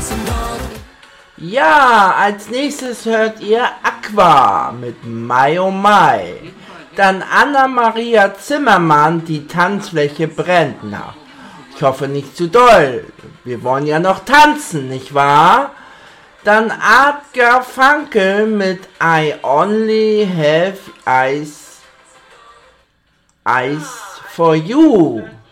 Ja, als nächstes hört ihr Aqua mit Mai oh Mai. Dann Anna-Maria Zimmermann, die Tanzfläche brennt. Na, ich hoffe nicht zu doll. Wir wollen ja noch tanzen, nicht wahr? Dann Art Garfunkel mit I Only Have Eyes for You.